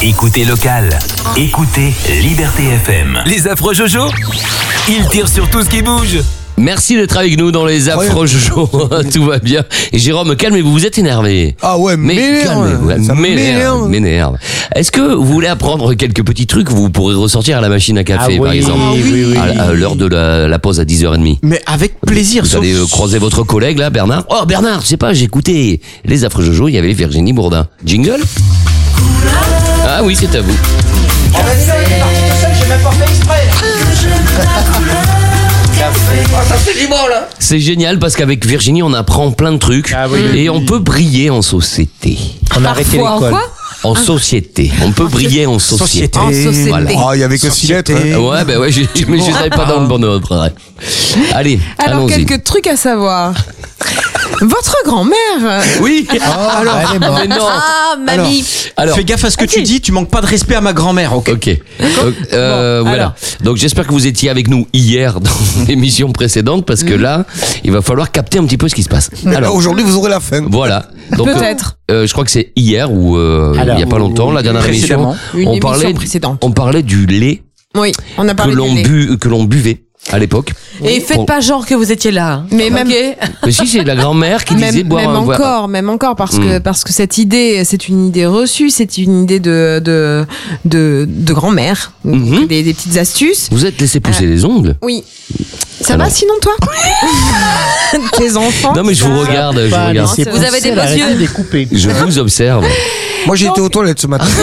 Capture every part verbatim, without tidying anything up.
Écoutez local. Écoutez Liberté F M. Les affreux Jojo, ils tirent sur tout ce qui bouge. Merci d'être avec nous dans les affreux Jojo. Tout va bien. Et Jérôme, calmez-vous, vous êtes énervé. Ah ouais, mais m'énerve. calmez-vous, Ça m'énerve, m'énerve. Est-ce que vous voulez apprendre quelques petits trucs que vous pourrez ressortir à la machine à café, Ah oui, par exemple, oui, oui, oui. à, à l'heure de la, la pause à dix heures trente? Mais avec plaisir. Vous sauf... allez euh, croiser votre collègue là, Bernard. Oh Bernard, je sais pas, j'ai écouté les affreux Jojo, il y avait Virginie Bourdin. Jingle? Ah oui, c'est à vous. Oh bah dis donc, il est parti tout seul, j'ai même pas fait exprès. Ah, ça c'est du bon là. C'est génial parce qu'avec Virginie, on apprend plein de trucs Ah oui. et on peut briller en société. On a arrêté Parfois, l'école. quoi En société. On peut briller en société. Société. En société. Voilà. Ah, il y avait que six lettres. hein. Ouais, bah ouais, j'ai- mais je savais pas dans le bon ordre. Ouais. Allez, Alors, allons-y. quelques trucs à savoir. Votre grand-mère. Oui. Alors, elle est morte. Mais non. Ah, mamie. Alors, Fais gaffe à ce que tu dis, tu manques pas de respect à ma grand-mère, ok? ok. Donc, euh, Bon, voilà. alors. Donc j'espère que vous étiez avec nous hier dans l'émission précédente parce que là, il va falloir capter un petit peu ce qui se passe. Mais Alors, aujourd'hui, vous aurez la fin. voilà. Donc, Peut-être. euh, je crois que c'est hier ou euh, Alors, il y a pas longtemps, la dernière émission. précédemment. Une on émission parlait, précédente. on parlait du lait Oui, on a que parlé l'on du lait. bu, que l'on buvait à l'époque. Et faites On- pas genre que vous étiez là. hein. Mais même- Ok. Mais si, c'est la grand-mère qui disait Même, boire même un boire- encore, même encore, parce que Mm. parce que cette idée, c'est une idée reçue, c'est une idée de de de, de grand-mère, Donc, Mhm. des, des petites astuces. Vous êtes laissé pousser les ongles? Oui. Ça Alors. va sinon toi? Tes enfants? Non mais je vous regarde, je vous Pas regarde. laisser Vous avez pousser, des elle beaux a arrêté yeux. de les couper. Je vous observe. Moi, j'ai été aux toilettes ce matin.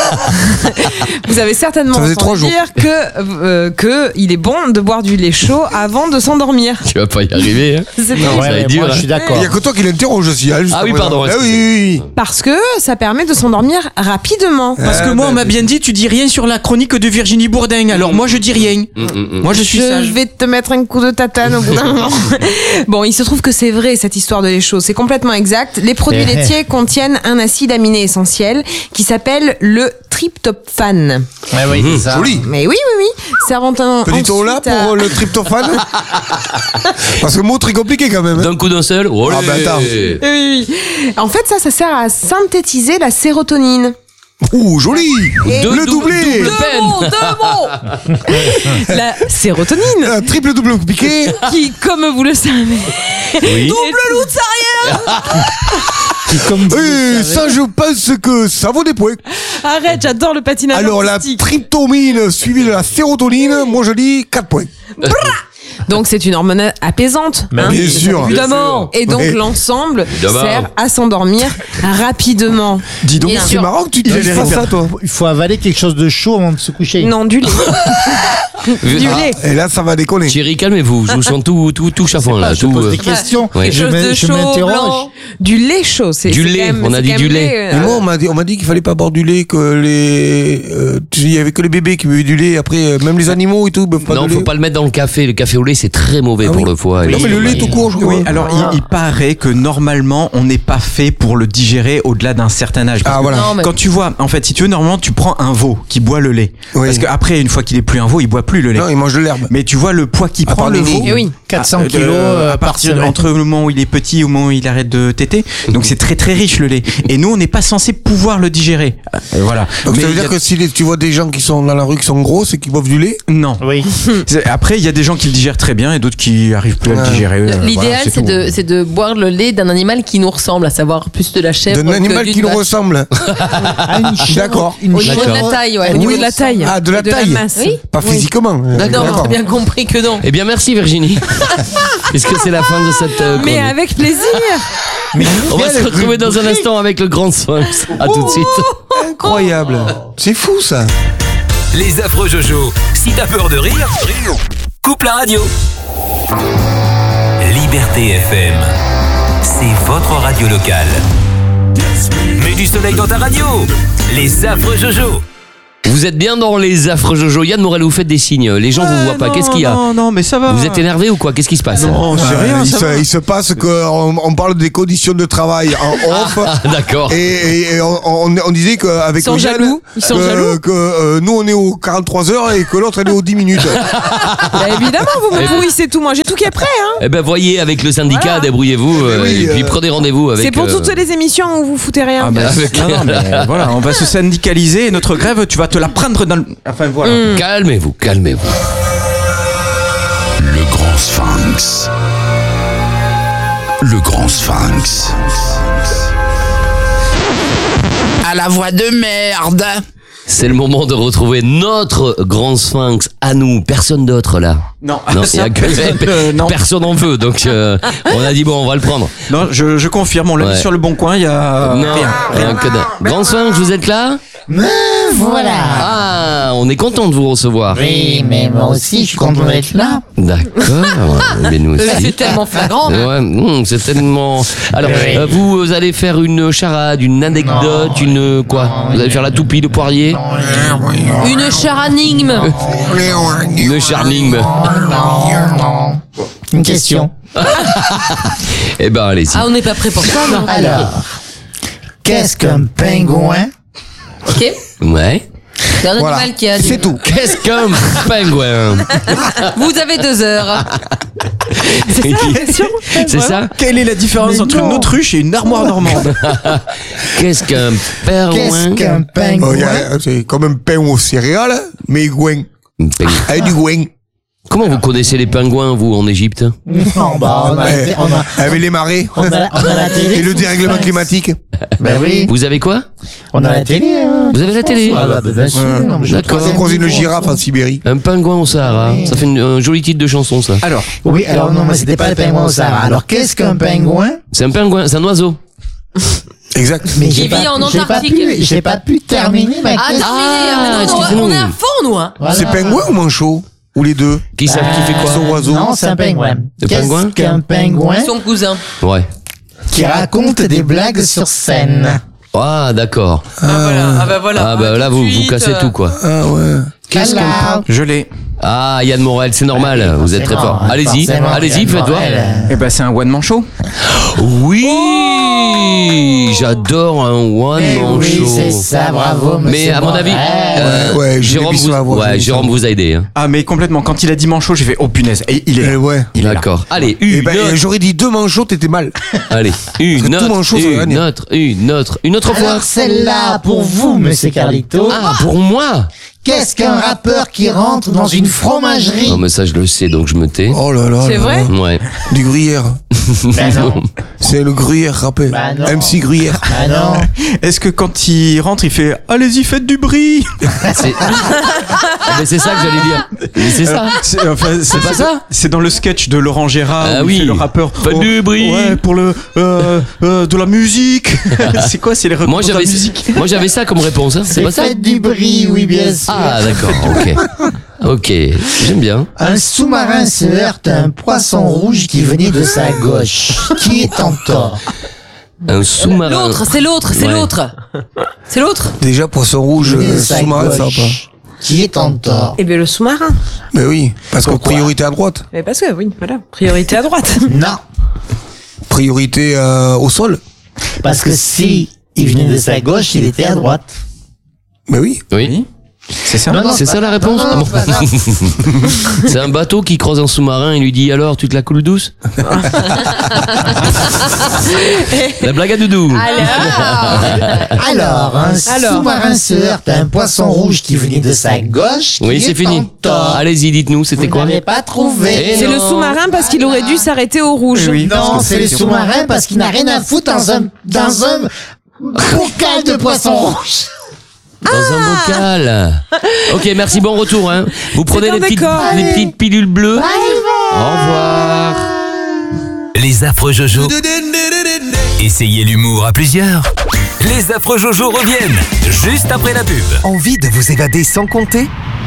Vous avez certainement Ça faisait trois entendu jours. dire que euh, que il est bon de boire du lait chaud avant de s'endormir. Tu vas pas y arriver, hein? C'est Ouais, ça va ouais, être dur, moi, hein. je suis Il d'accord. y a que toi qui l'interroge aussi. hein, juste Ah oui, après. pardon, Ah oui, oui, oui. parce que ça permet de s'endormir rapidement. Parce que Ah, moi, bah, on m'a bien dit, tu dis rien sur la chronique de Virginie Bourdin. Alors moi, je dis rien. Mm, mm, mm. Moi, je suis Je sage. vais te mettre un coup de tatane au bout d'un moment. Bon, il se trouve que c'est vrai cette histoire de lait chaud, c'est complètement exact. Les produits Eh. laitiers contiennent un acide aminé essentiel qui s'appelle le tryptophane. Ouais, oui, c'est ça. Joli. Mais oui, oui, oui. Servant un Petit tour là ensuite à- pour euh, le tryptophane. Parce que le mot très compliqué quand même. hein. D'un coup d'un seul. Olé. Ah, bah, attends. Oui, oui, oui. En fait, ça, ça sert à synthétiser la sérotonine. Ouh, joli. Deux Le dou- doublé. double peine. Bon, deux mots. La sérotonine, Un triple double piqué. qui, comme vous le savez, Oui. Double loup de Sarrière. Qui, comme vous Eh, le ça, savez- je pense que ça vaut des points. arrête, j'adore le patinage Alors, la artistique. tryptomine suivie de la sérotonine, moi je dis quatre points. Donc c'est une hormone apaisante. Bah, hein, bien sûr. évidemment. Et donc Oui. l'ensemble Évidemment. sert à s'endormir rapidement. Dis donc, Bien C'est sûr. marrant que tu te Il dises est pas ça, toi. Il faut avaler quelque chose de chaud avant de se coucher. Non, du lait. du Ah, lait. Et là, ça va déconner. Thierry, calmez-vous. Je vous sens tout, tout, tout chafouin là. Je Tout, pose euh, des questions. Ouais. Je Quelque chose m'in- de je chaud, m'interroge. blanc. Du lait chaud. C'est, Du c'est lait, quand même- on a c'est dit quand du même lait. euh, Et moi, on m'a dit, on m'a dit qu'il fallait pas boire du lait, que les, euh, tu- il y avait que les bébés qui buvaient du lait. Après, euh, même les animaux et tout, boivent pas Non, de faut lait. pas le mettre dans le café. Le café au lait, c'est très mauvais Ah pour oui. le foie. Non, Et mais le lait l'estomac. tout court, je crois. Oui, alors il, il paraît que normalement on n'est pas fait pour le digérer au-delà d'un certain âge. Parce Ah, que voilà. Non, mais- Quand tu vois, en fait, si tu veux, normalement tu prends un veau qui boit le lait. Oui. Parce qu'après, une fois qu'il est plus un veau, il boit plus le lait. Non, ils mangent de l'herbe. Mais tu vois le poids qu'il À prend part le les veau. veaux. Eh oui. quatre cents Ah, kilos de- euh, à par partir semaine. entre le moment où il est petit et au moment où il arrête de téter. Donc c'est très très riche le lait. Et nous on n'est pas censé pouvoir le digérer. Euh, voilà. Donc Mais ça veut il y dire a- que si les- tu vois des gens qui sont dans la rue qui sont grosses et qui boivent du lait, non. Oui. C'est- Après il y a des gens qui le digèrent très bien et d'autres qui arrivent plus à Ouais. le digérer. Euh, voilà, L'idéal, c'est tout. de, c'est de boire le lait d'un animal qui nous ressemble, à savoir plus de la chèvre. d'un que animal d'une qui nous vache. ressemble. Ah, une chèvre- D'accord. Une Au niveau de chèvre- la taille, ouais. Au niveau Oui. de la taille. Ah, de la et taille. masse. Oui. Pas physiquement. Non, j'ai bien compris que non. Eh bien, merci Virginie. Puisque c'est la fin de cette. euh, Mais chronique. avec plaisir. Mais On va se retrouver dans un instant avec le grand soin. À tout de suite. Incroyable. C'est fou ça. Les affreux Jojo. Si t'as peur de rire, coupe la radio. Liberté F M. C'est votre radio locale. Mets du soleil dans ta radio. Les affreux Jojo. Vous êtes bien dans les affreux Jojo. Yann Morel, vous faites des signes. Les gens vous voient pas. non, Qu'est-ce qu'il y a? Non, non, mais ça va. Vous êtes énervé ou quoi? Qu'est-ce qui se passe? Non, c'est rien, il, ça se, va. il se passe qu'on on parle des conditions de travail en off. Ah, d'accord. Et, et- et on, on- on disait qu'avec Ils sont Yann, jaloux. Ils sont que, jaloux. que, euh, nous on est aux quarante-trois heures et que l'autre elle est aux dix minutes. Bah, évidemment, vous me pourrissez tout. Moi, j'ai tout qui est prêt. Hein. Eh ben, voyez, avec le syndicat, Voilà. débrouillez-vous. euh, oui, et puis euh, prenez rendez-vous avec. C'est pour euh, toutes les émissions où vous foutez rien. Ah bah, Avec- non, non, mais voilà, on va se syndicaliser et notre grève, tu vas te la prendre dans le... Enfin, voilà. Mm. Calmez-vous, calmez-vous. Le grand sphinx. Le grand sphinx. À la voix de merde. C'est le moment de retrouver notre grand sphinx à nous. Personne d'autre là. Non, Non, il y ça, a que euh, non. personne en veut. Donc euh, on a dit bon, on va le prendre. Non, je, je confirme, on l'a Ouais. mis sur le bon coin, il y a non, rien. rien que dalle. Grand sphinx, vous êtes là? Me voilà. Ah, on est content de vous recevoir. Oui, mais moi aussi, je suis content d'être là. D'accord. Mais nous Là, aussi. c'est tellement flagrant. Ouais, hum, c'est tellement. Alors, Oui. euh, vous allez faire une charade, une anecdote, une quoi? Vous allez faire la toupie, le poirier, Une charanigme. le charming. Une question. Eh ben, allez-y. Ah, on n'est pas prêt pour ça, non? Alors, qu'est-ce qu'un pingouin? Ok. Ouais. C'est un Voilà. animal qui a. C'est tout. Qu'est-ce qu'un pingouin? Vous avez deux heures. C'est ça? Quelle est la différence Mais entre non. une autruche et une armoire normande? Qu'est-ce qu'un Qu'est-ce pingouin? qu'un Oh, y pingouin? a- c'est comme un pain aux céréales, mais gouin. Un pingouin. Avec du gouin. Comment vous connaissez les pingouins, vous, en Égypte? Non, bah, on a, Eh, on a, Avec les marées. on a, on a la télé. Et le dérèglement climatique. Ben oui, Vous avez quoi? on a la télé. Hein. Vous avez la télé? Ah bah, bah, bien sûr. non, mais je D'accord. trouve On ça croise une mignon, girafe ça. en Sibérie. Un pingouin au Sahara. Ça fait une- un joli titre de chanson, ça. Alors, Oui, alors non, mais c'était pas le pingouin au Sahara. Alors, qu'est-ce qu'un pingouin? C'est un pingouin, c'est un oiseau. Exact. Mais Qui j'ai pas- vit en j'ai pas Antarctique. pu- J'ai pas pu terminer ma Ah, question. terminé. Ah, non, non, excusez-nous. on est à fond, nous. Hein. Voilà. C'est pingouin ou manchot? Ou les deux? Qui, ça, qui fait quoi? Son oiseau. Non, c'est un pingouin. Le Qu'est-ce pingouin qu'un pingouin Son cousin. Ouais. qui raconte des blagues sur scène? Ah, d'accord. Ah, voilà. Ah, bah voilà. Ah, bah là, vous, vous cassez tout, quoi. Ah ouais. Qu'est-ce qu'un Alors, je l'ai. Ah, Yann Morel, c'est normal, Allez, vous êtes très forcément, fort. hein, Allez-y, forcément, allez-y, Yann faites voir. Morel. Eh ben, c'est un one-man show. Oui, j'adore un one Eh man oui, show. c'est ça, bravo, Mais monsieur à mon avis, Morel. euh, Ouais, j'ai Jérôme, mis sur vous, la voix, j'ai ouais, mis sur Jérôme la vous a aidé. Hein. Ah, mais complètement. Quand il a dit manchot, j'ai fait oh punaise. Et il est Eh là. ouais. Il est là. D'accord. Allez, Eh une ben, autre. j'aurais dit deux manchots, t'étais mal. Allez, une tout autre, manchot, ça va une gagner. autre, une autre, une autre fois. Alors, celle-là, pour vous, monsieur Carlito. Ah, pour moi. Qu'est-ce qu'un rappeur qui rentre dans une fromagerie? Non, mais ça, je le sais, donc je me tais. Oh là là. C'est là vrai là. Ouais. Du gruyère. Ben non. C'est le gruyère râpé. Bah non. M C Gruyère. Ah non. Est-ce que quand il rentre, il fait allez-y, faites du bruit? C'est Ah, mais c'est ça que j'allais dire. Mais c'est ça. C'est enfin, c'est pas ça C'est dans le sketch de Laurent Gérard. Ah où oui. il fait le rappeur. Faites Oh, du bruit. Ouais, pour le euh, euh, de la musique. C'est quoi? C'est les Moi recours de la j'avais musique. moi j'avais ça comme réponse. Hein. C'est pas ça? Faites du bruit, oui, bien sûr. Ah d'accord. Ok. Ok. J'aime bien. Un sous-marin se heurte à un poisson rouge qui venait de sa gauche. Qui est en tort? Un sous-marin. L'autre, c'est l'autre, c'est Ouais. l'autre. C'est l'autre. Déjà, poisson rouge, Venait de euh, sa sous-marin, ça va pas. gauche. Qui est en tort? Eh bien, le sous-marin. Mais oui, parce que Pourquoi priorité à droite. Mais parce que, oui, voilà. Priorité à droite. Non. Priorité euh, au sol. Parce que si il venait de sa gauche, il était à droite. Mais oui. Oui. C'est ça? Non, non, C'est pas- ça la réponse? non, Ah bon. c'est pas ça. C'est un bateau qui croise un sous-marin et lui dit alors tu te la coules douce? La blague à doudou. Alors, un Alors. sous-marin se heurte à un poisson rouge qui venait de sa gauche. Oui, qui c'est est fini. en tort. Allez-y, dites-nous, c'était Vous quoi? n'avez pas trouvé. Eh C'est non. le sous-marin parce qu'il aurait dû s'arrêter au rouge. Oui, parce Non, que c'est le sous-marin parce qu'il n'a rien à foutre dans un, dans un bocal de poisson rouge. Dans un bocal. Ok, merci, bon retour. Hein. Vous prenez un les petites, décor. les petites pilules bleues. Au revoir. Les affreux Jojo. Essayez l'humour à plusieurs. Les affreux Jojo reviennent juste après la pub. Envie de vous évader sans compter ?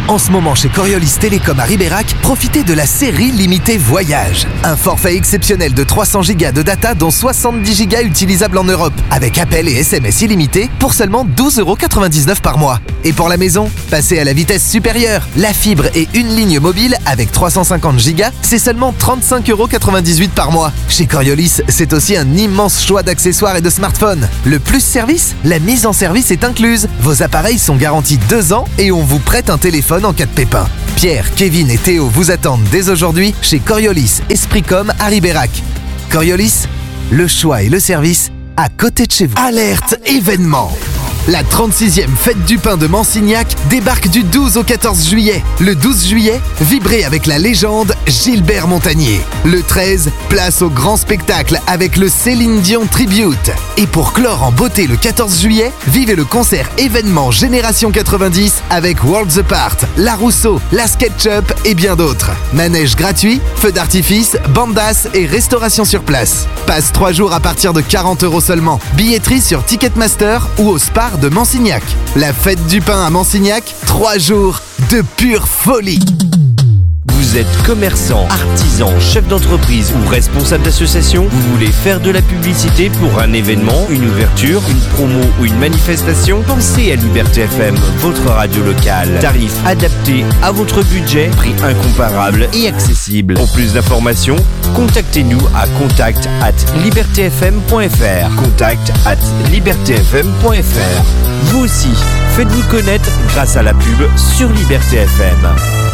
En ce moment, chez Coriolis Télécom à Ribérac, profitez de la série limitée Voyage. Un forfait exceptionnel de trois cents gigas de data, dont soixante-dix gigas utilisables en Europe, avec appels et S M S illimités pour seulement douze euros quatre-vingt-dix-neuf par mois. Et pour la maison, passez à la vitesse supérieure. La fibre et une ligne mobile avec trois cent cinquante gigas, c'est seulement trente-cinq euros quatre-vingt-dix-huit par mois. Chez Coriolis, c'est aussi un immense choix d'accessoires et de smartphones. Le plus service, la mise en service est incluse. Vos appareils sont garantis deux ans et on vous prête un téléphone en cas de pépin. Pierre, Kevin et Théo vous attendent dès aujourd'hui chez Coriolis Espricom à Ribérac. Coriolis, le choix et le service à côté de chez vous. Alerte événement! La trente-sixième fête du pain de Mansignac débarque du douze au quatorze juillet. Le douze juillet, vibrez avec la légende Gilbert Montagnier. Le treize, place au grand spectacle avec le Céline Dion Tribute. Et pour clore en beauté le quatorze juillet, vivez le concert événement Génération quatre-vingt-dix avec Worlds Apart, La Rousseau, La SketchUp et bien d'autres. Manège gratuit, feux d'artifice, bandas et restauration sur place. Passe trois jours à partir de quarante euros seulement. Billetterie sur Ticketmaster ou au Spar de Mansignac. La fête du pain à Mansignac, trois jours de pure folie. Vous êtes commerçant, artisan, chef d'entreprise ou responsable d'association? Vous voulez faire de la publicité pour un événement, une ouverture, une promo ou une manifestation? Pensez à Liberté F M, votre radio locale. Tarif adapté à votre budget, prix incomparable et accessible. Pour plus d'informations, contactez-nous à contact at liberté f m point f r. contact at liberté f m point f r. Vous aussi, faites-vous connaître grâce à la pub sur Liberté F M.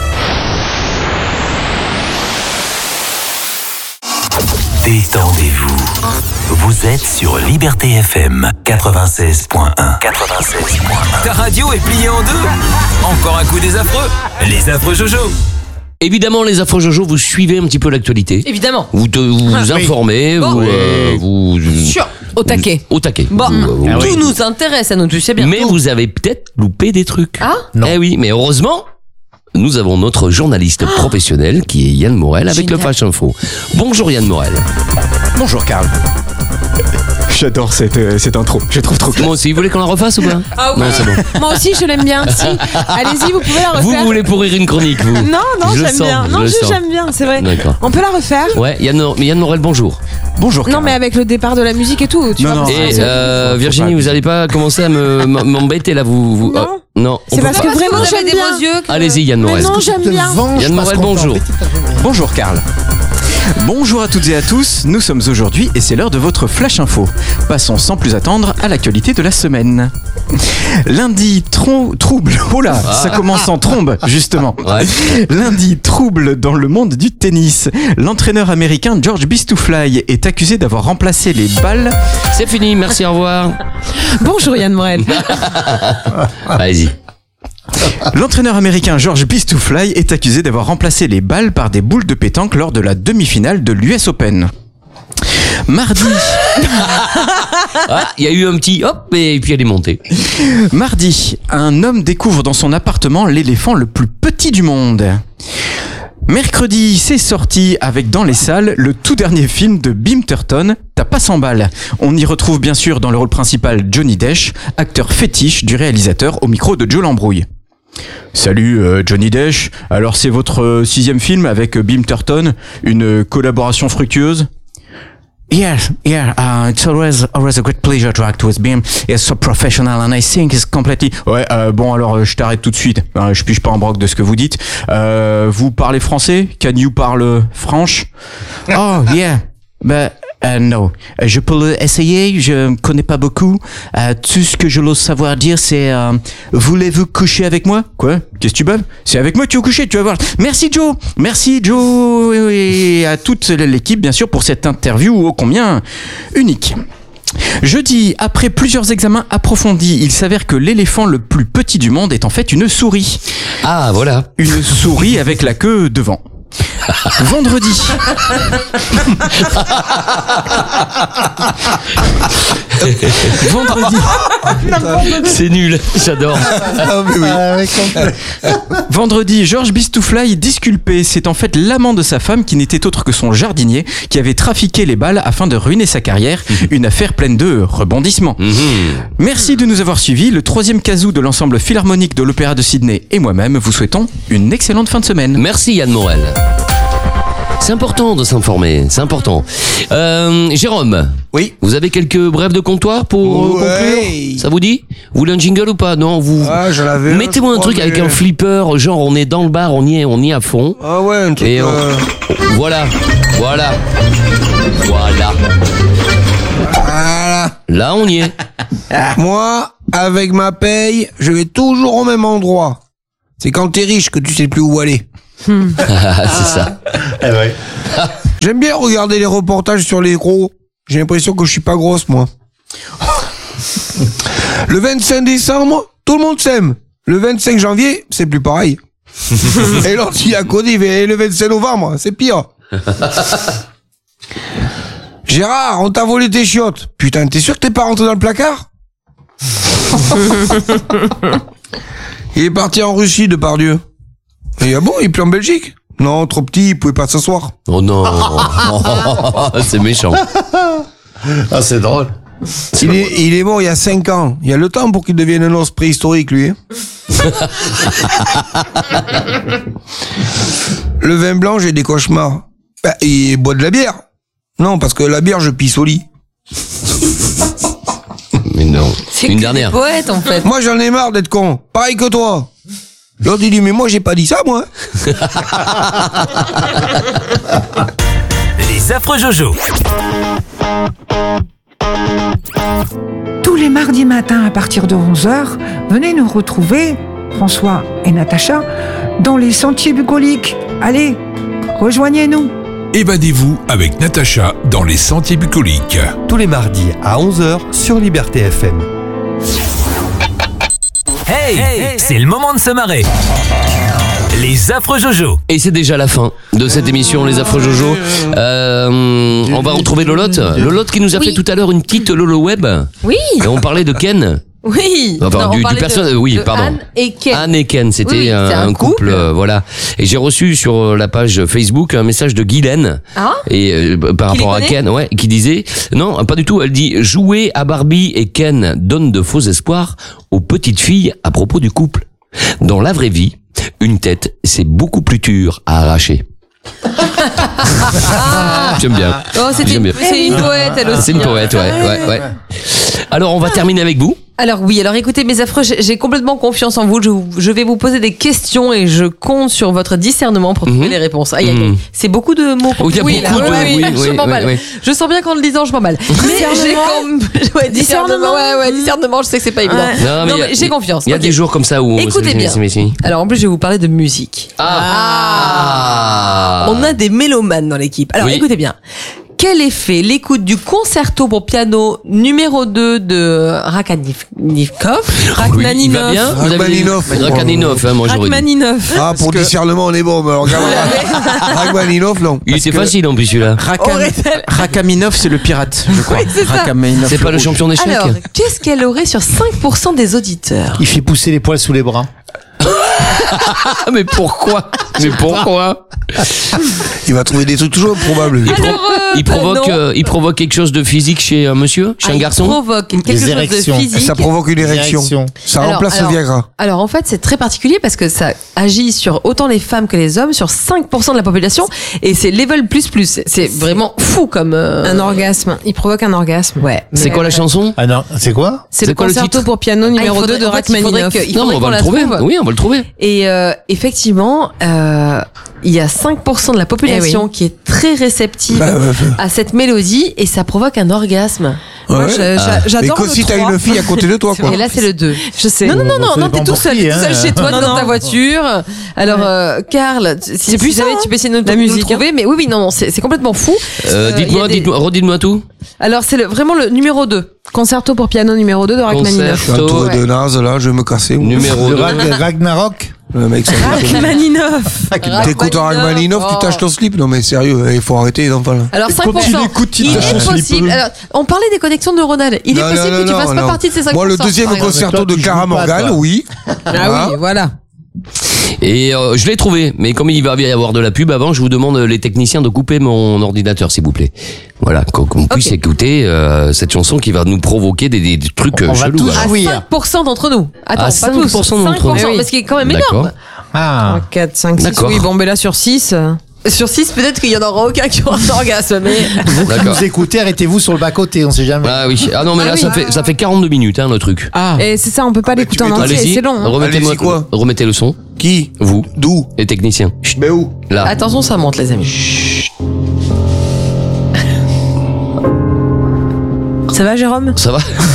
Détendez-vous. Vous êtes sur Liberté F M quatre-vingt-seize point un. quatre-vingt-seize point un. Ta radio est pliée en deux. Encore un coup des affreux. Les affreux Jojo. Évidemment, les affreux Jojo, vous suivez un petit peu l'actualité. Évidemment. Vous te, vous Ah, informez, oui. vous, Bon. euh, vous, Sûr. Au taquet. Au taquet. Bon, Vous, euh, tout vous- nous intéresse à nous, tu sais bien. Mais vous avez peut-être loupé des trucs. Ah Eh oui, mais heureusement, nous avons notre journaliste professionnel qui est Yann Morel avec Génial. le Flash Info. Bonjour Yann Morel. Bonjour Karl. J'adore cette, euh, cette intro, je trouve trop clair. Moi aussi, vous voulez qu'on la refasse ou pas? Ah oui. Non, c'est bon. Moi aussi, je l'aime bien. Si. Allez-y, vous pouvez la refaire. Vous voulez pourrir une chronique, vous? Non, non, Je j'aime sens, bien. je Non, le juste sens. j'aime bien, c'est vrai. D'accord. On peut la refaire? Ouais, Yann, mais Yann Morel, bonjour. Bonjour Karl. Non, mais avec le départ de la musique et tout. Tu Non, vois, non. parce que Et c'est- euh, faut Virginie, pas vous allez pas commencer à me- m'embêter là, vous, vous Non. euh, non. on C'est peut parce pas- que vraiment vous avez j'aime des bien. beaux yeux. que- Allez-y Yann Mais Morel. non, j'aime bien. Yann Morel, bonjour. Bonjour Karl. Bonjour à toutes et à tous, nous sommes aujourd'hui et c'est l'heure de votre Flash Info. Passons sans plus attendre à l'actualité de la semaine. Lundi, tron- trouble, oh là, ça commence en trombe, justement. Ouais. Lundi, trouble dans le monde du tennis. L'entraîneur américain George Bistoufly est accusé d'avoir remplacé les balles. C'est fini, merci, au revoir. Bonjour Yann Morel. Allez-y. L'entraîneur américain George Bistoufly est accusé d'avoir remplacé les balles par des boules de pétanque lors de la demi-finale de l'U S Open. Mardi, Ah, il y a eu un petit hop et puis elle est montée. mardi, un homme découvre dans son appartement l'éléphant le plus petit du monde. Mercredi, c'est sorti avec dans les salles le tout dernier film de Bim Turton, T'as pas cent balles. On y retrouve bien sûr dans le rôle principal Johnny Depp, acteur fétiche du réalisateur au micro de Joe Lambrouille. Salut euh, Johnny Depp, alors c'est votre euh, sixième film avec euh, Bim Turton, une euh, collaboration fructueuse? Yes, yeah, uh, it's always always a great pleasure to act with Bim. He's so professional and I think he's completely... Ouais, euh, bon alors euh, je t'arrête tout de suite. Euh, je pige pas en broc de ce que vous dites. Euh, vous parlez français? Can you parle French? Oh yeah, but uh, no. Euh, Je peux le essayer, je connais pas beaucoup. Euh, tout ce que je l'ose savoir dire c'est euh, voulez-vous coucher avec moi? Quoi? Qu'est-ce que tu baves? C'est avec moi que tu veux coucher, tu vas voir. Merci Joe, merci Joe et à toute l'équipe bien sûr pour cette interview ô combien unique. Jeudi, après plusieurs examens approfondis, il s'avère que l'éléphant le plus petit du monde est en fait une souris. Ah, voilà. Une souris avec la queue devant. Vendredi. Vendredi. C'est nul, j'adore. Ah, mais oui. Ah, ouais, complet. Vendredi, Georges Bistouflaï disculpé. C'est en fait l'amant de sa femme qui n'était autre que son jardinier qui avait trafiqué les balles afin de ruiner sa carrière. Une affaire pleine de rebondissements. Mhm. Merci de nous avoir suivis. Le troisième casou de l'ensemble philharmonique de l'Opéra de Sydney et moi-même vous souhaitons une excellente fin de semaine. Merci Yann Morel. C'est important de s'informer, c'est important. Euh, Jérôme, Oui. vous avez quelques brèves de comptoir pour euh, Ouais. conclure? Ça vous dit? Vous voulez un jingle ou pas? Non, vous. Ah, j'en avais un, Mettez-moi je un crois, truc avec mais- un flipper, genre on est dans le bar, on y est, on y est à fond. Ah ouais, un truc. Et on- euh, Voilà, voilà, voilà. Voilà. Là, on y est. Moi, avec ma paye, je vais toujours au même endroit. C'est quand t'es riche que tu sais plus où aller. C'est ça. Eh ouais. J'aime bien regarder les reportages sur les gros. J'ai l'impression que je suis pas grosse, moi. Le vingt-cinq décembre, tout le monde s'aime. Le vingt-cinq janvier, c'est plus pareil. Et l'autre, il a codé, il fait, et le vingt-cinq novembre, c'est pire. Gérard, on t'a volé tes chiottes. Putain, t'es sûr que t'es pas rentré dans le placard? Il est parti en Russie, Depardieu. Et ah bon, il est plus en Belgique? Non, trop petit, il pouvait pas s'asseoir. Oh non, c'est méchant. Ah, c'est drôle. Il est, il est mort il y a cinq ans. Il y a le temps pour qu'il devienne un os préhistorique, lui. hein. Le vin blanc, j'ai des cauchemars. Bah, il boit de la bière. Non, parce que la bière, je pisse au lit. Mais non. C'est Une que dernière. des poètes en fait. Moi, j'en ai marre d'être con. Pareil que toi. L'autre, il dit, mais moi, j'ai pas dit ça, moi. Les affreux Jojo. Tous les mardis matins à partir de onze heures, venez nous retrouver, François et Natacha, dans les sentiers bucoliques. Allez, rejoignez-nous. Évadez-vous avec Natacha dans les sentiers bucoliques. Tous les mardis à onze heures sur Liberté F M. Hey, hey, c'est le moment de se marrer. Les affreux Jojo. Et c'est déjà la fin de cette émission, les affreux Jojo. Euh, on va retrouver Lolotte. Lolotte qui nous a Oui. fait tout à l'heure une petite Lolo Web. Oui. Et on parlait de Ken. Oui. Enfin, Non, on du, du parlait personnage. de- Oui, de pardon. Anne et Ken. Anne et Ken, c'était Oui, oui, un, c'est un un couple, couple. euh, voilà. Et j'ai reçu sur la page Facebook un message de Guylaine. Ah. Et euh, par Qui les rapport à connaît Ken, ouais, qui disait non, pas du tout. Elle dit jouer à Barbie et Ken donne de faux espoirs aux petites filles à propos du couple. Dans la vraie vie, une tête, c'est beaucoup plus dur à arracher. J'aime bien. Oh, c'était J'aime une, bien. c'est une poète elle aussi. C'est une hein. poète, ouais, ouais, ouais. Alors, on va terminer avec vous. Alors oui, alors écoutez mes affreux, j'ai j'ai complètement confiance en vous. Je, vous- je vais vous poser des questions et je compte sur votre discernement pour trouver Mhm. les réponses. Aïe, aïe, aïe. Mhm. C'est beaucoup de mots. Oh, il y a Oui, beaucoup là, de- oui, oui, je oui, m'emballe. oui, oui. Je sens bien qu'en le disant, je m'emballe. Mais j'ai comme ouais, discernement. Ouais, ouais, discernement. Je sais que c'est pas évident. Ouais. Non, mais Non, il y a- mais j'ai confiance. Il y a Ok. des jours comme ça où. Écoutez c'est- bien. c'est- c'est- c'est- Alors en plus, je vais vous parler de musique. Ah. On a des mélomanes dans l'équipe. Alors Oui. écoutez bien. Quel effet l'écoute du concerto pour piano numéro deux de Rachmaninoff Oui, il va bien. Vous avez- Rachmaninoff. Rachmaninoff, hein, moi j'aurais dit. Rachmaninoff. Ah, pour que- discernement, on est bon. Mais alors, regarde, Rachmaninoff, non. Il était que- facile en plus celui-là. Rakam- Aurait-elle- Rakaminov, c'est le pirate, je crois. Oui, c'est ça. Rakaminov, C'est pas le rouge. champion d'échecs. Alors, qu'est-ce qu'elle aurait sur cinq pour cent des auditeurs? Il fait pousser les poils sous les bras. Ah, mais pourquoi? Mais pourquoi? Il va trouver des trucs toujours improbables. lui. Alors, euh, Il bah provoque, non. euh, il provoque quelque chose de physique chez un monsieur, chez Ah, un il garçon. provoque quelque chose de érections. physique. Ça provoque une érection. Érection. Ça Alors, remplace alors- le Viagra. Alors en fait c'est très particulier parce que ça agit sur autant les femmes que les hommes, sur cinq pour cent de la population et c'est level plus plus. C'est vraiment fou comme... euh, Un orgasme. Il provoque un orgasme. Ouais. C'est quoi la chanson? Ah non, c'est quoi? C'est C'est le quoi le concerto titre pour piano numéro Ah, il faudrait- deux de en fait, il faudrait Rachmaninoff. que- il Non, faudrait mais on qu'on va le la trouver. trouve. Oui, on va le trouver. Et euh, effectivement, euh, il y a cinq pour cent de la population qui est très réceptive Bah, ouais. à cette mélodie et ça provoque un orgasme. Moi, Ouais. je- j'a- Ah. Mais j'adore que le si t'as trois. une fille à côté de toi, quoi. Et là, c'est le deux. Je sais. Non, non, non, Bon, non, ça non, dépend t'es tout pour seul, qui, t'es tout seul hein. chez toi, Non, dans non. ta voiture. Alors, euh, Karl, si, C'est si puissant, jamais hein, tu peux essayer de nous, la nous musique, le trouver, mais oui, oui, non, non, c'est c'est complètement fou. Euh, Euh, dites-moi, il y a des- dites-moi, redites-moi tout. Alors, c'est le- vraiment le numéro deux. Concerto pour piano numéro deux de Rachmaninoff. Je suis entouré Ouais. de nazes, là, je vais me casser. Numéro Le deux. Rag- Ragnarok. Le mec, ça Rachmaninoff. T'écoutes un Rachmaninoff, tu tâches ton slip. Non mais sérieux, il faut arrêter les enfants là. Alors cinq pour cent. Il est possible. Alors, on parlait des connexions neuronales. Il est Non, possible non, que tu non, fasses pas non. partie de ces cinq pour cent. Moi, le deuxième par exemple. concerto de Clara Morgan, oui. Ah oui, voilà. Et euh, je l'ai trouvé, mais comme il va y avoir de la pub avant, je vous demande les techniciens de couper mon ordinateur, s'il vous plaît. Voilà, qu'on qu'on puisse Ok. écouter euh, cette chanson qui va nous provoquer des, des, des trucs On va chelous. tous alors. jouer. cinq pour cent d'entre nous. Attends, Ah, pas cinq tous. pour cent d'entre cinq pour cent, nous. mais ce qui est quand même D'accord. énorme. Ah. quatre, cinq, six. D'accord. Oui, bon, mais là sur six. Sur six, peut-être qu'il y en aura aucun qui aura un orgasme, mais. Vous qui D'accord. nous écoutez, arrêtez-vous sur le bas-côté, on sait jamais. Ah oui. Ah non, mais Ah là, oui. ça fait ça fait quarante-deux minutes, hein, le truc. Ah. Et c'est ça, on peut pas l'écouter en entier, Allez-y. c'est long. hein. Remettez-moi Allez-y, quoi remettez le son. Qui Vous, D'où les techniciens. Mais où Là. Attention, ça monte, les amis. Ça va, Jérôme? Ça va?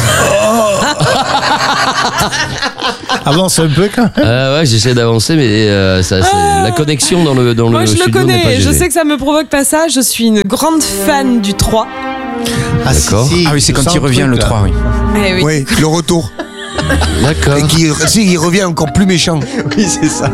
Avance un peu quand même. Ah ouais, j'essaie d'avancer, mais euh, ça, c'est- Ah. la connexion dans le dans Moi, le je le studio n'est pas connais. Je G G. sais que ça me provoque pas ça. Je suis une grande fan du trois. Ah, si, D'accord. si, Ah oui, c'est je quand sens il un revient truc, le là. trois, oui. Eh oui. Oui, le retour. D'accord. Et qui, si, il revient encore plus méchant. Oui, c'est ça.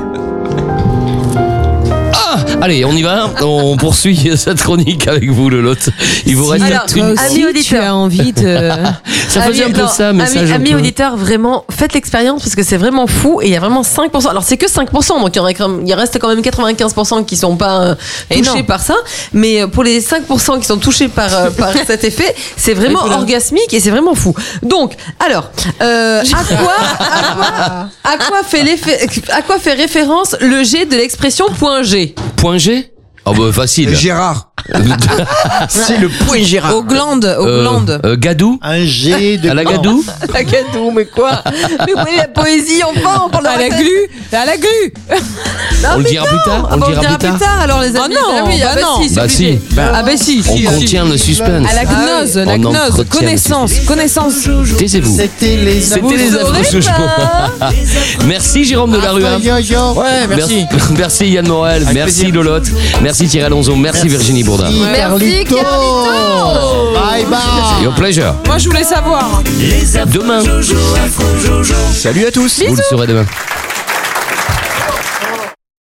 Allez, on y va. On poursuit cette chronique avec vous, le lot. Il vous reste Alors, une. Amis Si tu auditeurs. as envie de. Ça faisait un Amis- peu non, ça, message Amis, un amis peu. auditeurs, vraiment, faites l'expérience parce que c'est vraiment fou et il y a vraiment cinq pour cent. Alors, c'est que cinq pour cent, donc il, y en a quand même- il reste quand même quatre-vingt-quinze pour cent qui sont pas euh, touchés Énorme. par ça. Mais pour les cinq pour cent qui sont touchés par, euh, par cet effet, c'est vraiment Et voilà. orgasmique et c'est vraiment fou. Donc, alors, euh, à, quoi, à, quoi, à, quoi fait l'effet- à quoi fait référence le G de l'expression point G? Point G. Oh bah facile. Gérard. C'est le point Gérard. Aux glandes, aux Euh, glandes. euh, Gadou. Un G de. À la non. Gadou. La gadou, mais quoi? Mais où est la poésie enfin? On parle de À la recette. glu, à la glu. Non, On le mais dira non. plus tard. Ah On bah, le dira plus tard. alors les Oh amis. non, Ah oui, ah bah bah non. si, c'est Bah obligé. si. Ah bah si, On si, si. contient le suspense. À la gnose, la On gnose, entretient le connaissance, connaissance. Taisez-vous. C'était les. C'était les affreux ce jour. Merci Jérôme de la rue. Ah, yo, yo. Ouais, merci. Merci, merci Yann Morel, Avec merci plaisir. Lolotte, merci Thierry Alonso, merci, Virginie Bourdin. Merci, Carlito. Carlito. Bye bye. Your pleasure. Moi, je voulais savoir. Demain. Salut à tous. Vous le saurez demain.